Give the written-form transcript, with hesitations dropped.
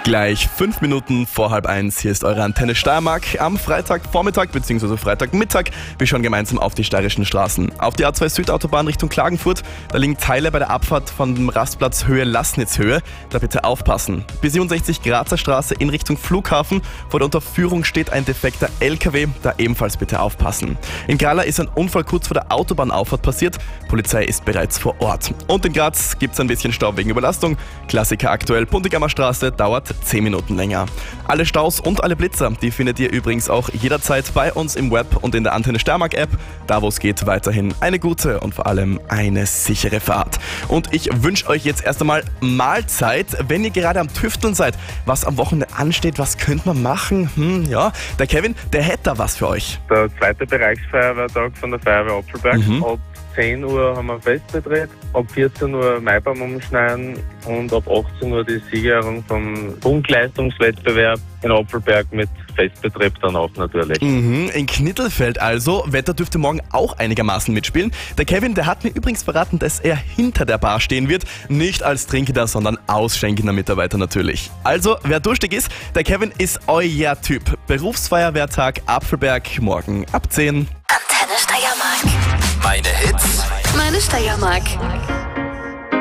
Gleich 5 Minuten vor 12:30. Hier ist eure Antenne Steiermark am Freitagvormittag bzw. Freitagmittag. Wir schauen gemeinsam auf die steirischen Straßen. Auf die A2 Südautobahn Richtung Klagenfurt, da liegen Teile bei der Abfahrt von dem Rastplatz Höhe Lassnitzhöhe. Da bitte aufpassen. B67 Grazer Straße in Richtung Flughafen. Vor der Unterführung steht ein defekter LKW, da ebenfalls bitte aufpassen. In Grala ist ein Unfall kurz vor der Autobahnauffahrt passiert. Polizei ist bereits vor Ort. Und in Graz gibt es ein bisschen Stau wegen Überlastung. Klassiker aktuell, Puntigammer Straße dauert 10 Minuten länger. Alle Staus und alle Blitzer, die findet ihr übrigens auch jederzeit bei uns im Web und in der Antenne Steiermark App. Da wo es geht, weiterhin eine gute und vor allem eine sichere Fahrt. Und ich wünsche euch jetzt erst einmal Mahlzeit, wenn ihr gerade am Tüfteln seid, was am Wochenende ansteht, was könnte man machen? Ja, der Kevin, der hätte da was für euch. Der zweite Bereichsfeuerwehrtag von der Feuerwehr Apfelberg. Ab 10 Uhr haben wir Festbetrieb, ab 14 Uhr Maibaum umschneiden und ab 18 Uhr die Siegerehrung vom Funkleistungswettbewerb in Apfelberg mit Festbetrieb dann auch natürlich. In Knittelfeld also. Wetter dürfte morgen auch einigermaßen mitspielen. Der Kevin, der hat mir übrigens verraten, dass er hinter der Bar stehen wird. Nicht als trinkender, sondern ausschenkender Mitarbeiter natürlich. Also, wer durstig ist, der Kevin ist euer Typ. Berufsfeuerwehrtag Apfelberg morgen ab 10. Antenne Steiermark. Meine Hits, Meine Steiermark.